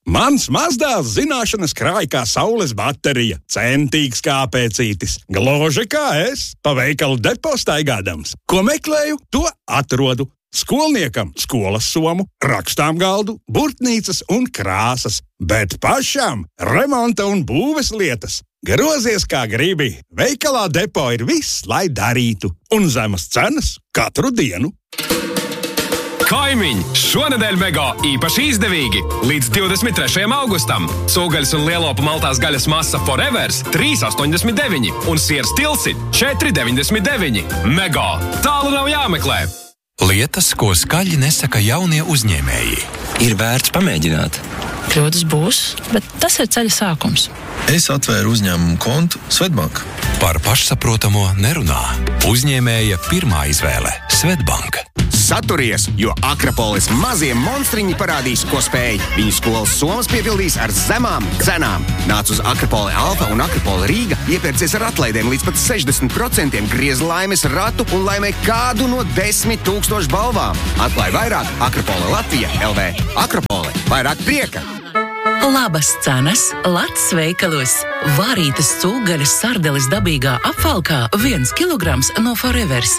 Mans mazdēls zināšanas krāj kā saules baterija, centīgs kā pēcītis, gluži kā es, pa veikalu depo staigādams. Ko meklēju, to atrodu. Skolniekam skolas somu, rakstām galdu, burtnīcas un krāsas, bet pašam remonta un būves lietas. Grozies kā gribi, veikalā depo ir viss, lai darītu, un zemas cenas katru dienu. Kaimiņi, šonedēļ Mego īpaši izdevīgi. Līdz 23. augustam sūgaļas un lielopu maltās gaļas masa Forevers 3,89 un siers tilsi 4,99. Mego, tālu nav jāmeklē. Lietas, ko skaļi nesaka jaunie uzņēmēji. Ir vērts pamēģināt. Kļūdas būs, bet tas ir ceļa sākums. Es atvēru uzņēmumu kontu Svetbank. Par pašsaprotamo nerunā. Uzņēmēja pirmā izvēle – Svetbank. Saturies, jo Akropolis mazie monstriņi parādīs, ko spēj. Viņu skolas somas piepildīs ar zemām cenām. Nāc uz Akropoli Alfa un Akropoli Rīga, iepērcies ar atlaidēm līdz pat 60%, griez laimes ratu un laimē kādu no 10 000 balvām. Atklāj vairāk Akropoli Latvija LV. Akropoli, vairāk prieka! Labas cenas Lats veikalos. Vārītas cūgaļas sardeles dabīgā apvalkā 1 kilograms no Forevers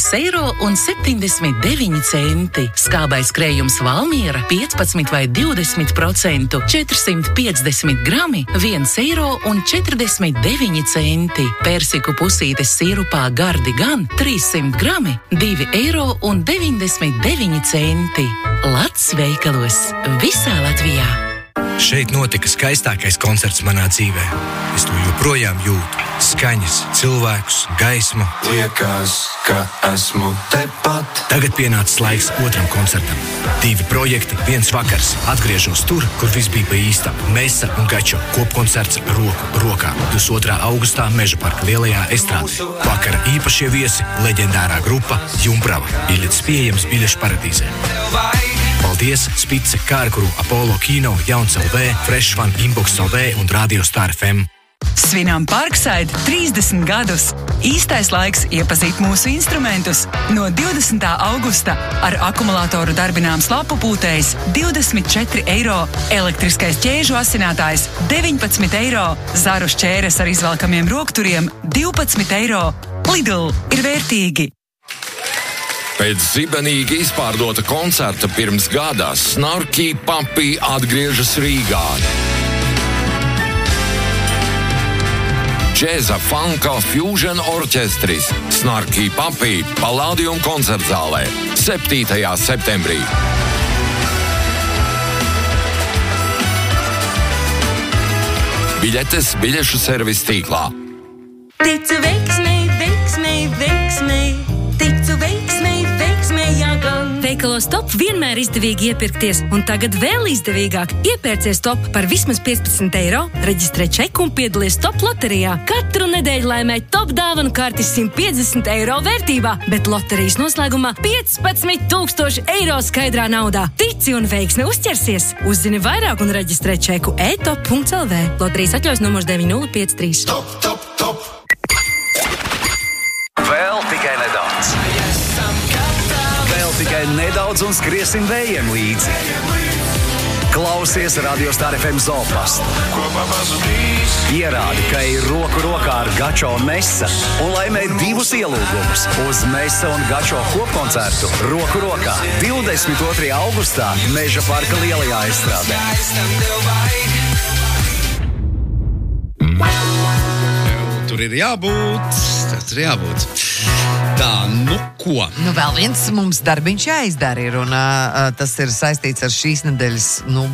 3,79 eiro. Skābais krējums Valmiera 15 vai 20%, 450 grami 1,49 eiro. Persiku pusītes sīrupā gardi gan 300 grami 2,99 eiro. Lats veikalos visā Latvijā. Šeit notika skaistākais koncerts manā dzīvē. Es to joprojām jūtu. Skaņas, cilvēkus, gaismu. Liekas, ka esmu tepat. Tagad pienācis laiks otram koncertam. 2 projekti, 1 vakars. Atgriežos tur, kur viss bija pa īstam. Mesa un Gačo kopkoncerts roku rokā. 22. augustā Meža parka lielajā estrādē. Vakara īpašie viesi, leģendārā grupa Jumprava. Biļetes pieejams biļešu paradīzē. Paldies Spice, Kārkuru, Apollo Kino, Jauns LV, Fresh Fun, Inbox LV un Radio Star FM. Svinām Parkside 30 gadus. Īstais laiks iepazīt mūsu instrumentus. No 20. augusta ar akumulātoru darbināms lapu pūtējs 24 eiro, elektriskais ķēžu asinātājs 19 eiro, zaru šķēres ar izvelkamiem rokturiem 12 eiro. Lidl ir vērtīgi! Pēc zibenīgi izpārdota koncerta pirms gada Snarky Puppy atgriežas Rīgā. Džēza, funka, fusion orķestris Snarky Puppy Palladium koncertzālē 7. septembrī. Biļetes biļešu servis tīklā. Ticu veiksmei, veiksmei, veiksmei. Ticu veiksmei, veiksmei jāgan. Veikalos Top vienmēr izdevīgi iepirkties, un tagad vēl izdevīgāk. Iepērcies Top par vismaz 15 eiro, reģistrē čeku un piedalies Top loterijā. Katru nedēļu laimē Top dāvanu karti 150 eiro vērtībā, bet loterijas noslēgumā 15 000 eiro skaidrā naudā. Tici un veiksme uzķersies. Uzzini vairāk un reģistrē čeku e-top.lv. Loterijas atļaujas numurs 9053. Top, top, top! Vēl tikai nedaudz. Vēl tikai nedaudz un skriesim vējiem līdzi. Klausies Radio Star FM Zooplastu. Ierādi, ka ir roku rokā ar Gačo un Mesa un laimē 2 ielūgumus uz Mesa un Gačo kopkoncertu roku rokā 22. augustā Meža parka lielajā estrādē. Tur ir jābūt. Tā, nu ko? Nu, vēl viens mums darbiņš jāizdara ir, un tas ir saistīts ar šīs nedēļas,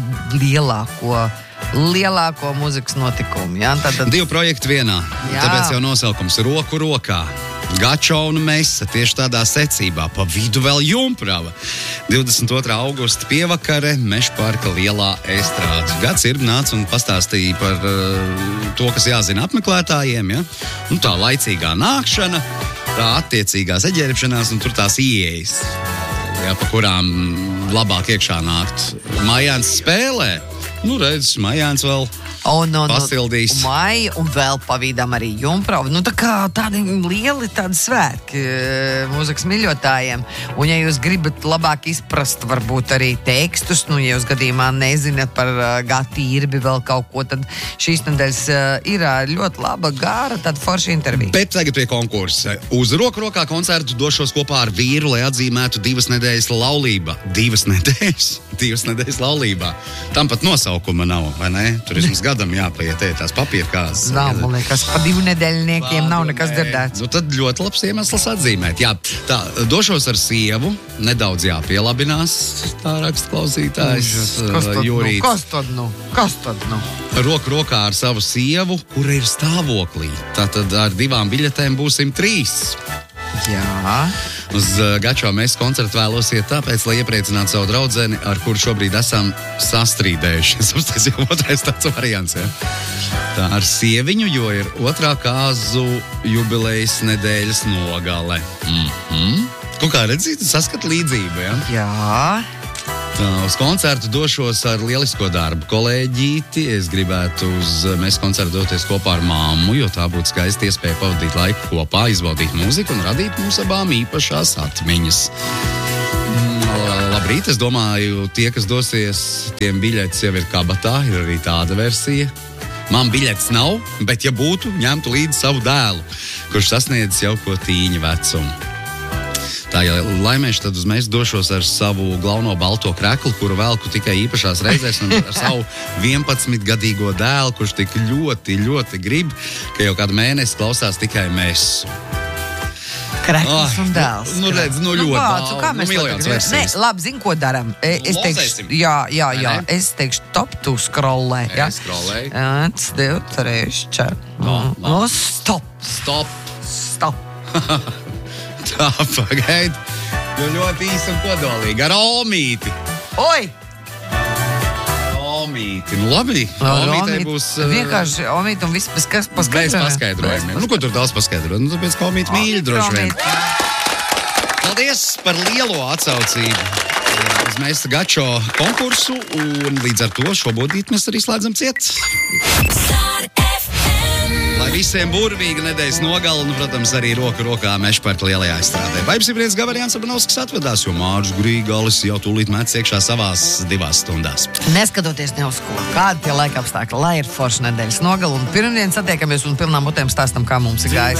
lielāko mūzikas notikumu. Ja? Tad... 2 projekti vienā. Jā. Tāpēc jau nosaukums roku rokā. Gačo un Mesa, tieši tādā secībā, pa vidu vēl Jumprava. 22. augusta pievakare, Meža parka lielā estrāde. Gads ir nāc un pastāstīja par to, kas jāzina apmeklētājiem, ja? Un tā laicīgā nākšana, tā attiecīgās eģērbšanās un tur tās ieejas, ja, pa kurām labāk iekšā nākt. Mājāns spēlē Nu, redz, Majāns vēl pasildīs. Maija un vēl pavīdām arī Jumpravu. Nu, tā kā tādi lieli tādi svētki mūzikas mīļotājiem. Un ja jūs gribat labāk izprast varbūt arī tekstus, nu, ja jūs gadījumā nezināt par Gatīrbi vēl kaut ko, tad šīs nedēļas ir ļoti laba, gāra, tāda forša intervija. Bet tagad pie konkursa. Uz roku rokā koncertu došos kopā ar vīru, lai atzīmētu 2 nedēļas laulībā. 2 nedēļas laulībā. Tam pat nosaukuma nav, vai ne? Tur vismaz gadam jāpaiet tās papīrkās. Nav, man liekas, pa 2 nedēļniekiem nav nekas dzirdēts. Nu, tad ļoti labs iemesls atzīmēt. Jā, tā, došos ar sievu, nedaudz jāpielabinās, tā raksta klausītājs Jūrīts. Kas tad nu? Roku rokā ar savu sievu, kura ir stāvoklī. Tātad ar 2 biļetēm būsim 3. Jā. Uz Gačo mēs koncertu vēlos iet tāpēc, lai iepriecinātu savu draudzeni, ar kuru šobrīd esam sastrīdējušies. Tas jau otrais tāds variants, ja? Tā ar sieviņu, jo ir 2. kāzu jubilejas nedēļas nogale. Kaut kā redzīt, saskat līdzību, ja? Jā. Tā, uz koncertu došos ar lielisko darbu kolēģīti. Es gribētu uz mēs koncertu doties kopā ar mammu, jo tā būtu skaista iespēja pavadīt laiku kopā, izbaudīt mūziku un radīt mums abām īpašās atmiņas. Labrīt, es domāju, tie, kas dosies, tiem biļetes jau ir kabatā, ir arī tāda versija. Man biļetes nav, bet ja būtu, ņemtu līdzi savu dēlu, kurš sasniedz jau ko tīņa vecumu. Tā, ja laimēšu, tad uz mēs došos ar savu galveno balto kreklu, kuru velku tikai īpašās reizēs, un ar savu 11-gadīgo dēlu, kurš tik ļoti, ļoti grib, ka jau kādu mēnesi klausās tikai mēs. Krekls un dēls. Nu, redz, ļoti bācu, kā mēs miljons versijas. Ne, labi, zinu, ko daram. Es teikšu, jā. Es teikšu, top, tu scrollē. Es scrollēju. 1, 2, 3, 4. Stop. Tā, pagaid. Ļoti īsi un kodolīgi. Ar Omīti. Oi! Omīti. Nu, labi. Omītei būs... Vienkārši Omīti un viss bez paskaidrojumiem. Nu, ko tur daudz paskaidrot? Nu, tāpēc, ka Omīti mīļi droši vien. Paldies par lielo atsaucību uz mēs Gačo konkursu. Un līdz ar to šobodīt mēs arī slēdzam ciet. Lai visiem burvīga nedēļas nogala, un, protams, arī roku rokā Mešparka lielajā izstrādē. Vaibsiprietis Gavarians Abanovskis atvedās, jo Mārs Grīgalis jau tūlīt mēdz iekšā savās 2 stundās. Neskatoties ne uz ko, kādi tie laika apstākļi, lai ir forša nedēļas nogala, un pirmdien satiekamies un pilnām mutēm stāstam, kā mums ir gājis.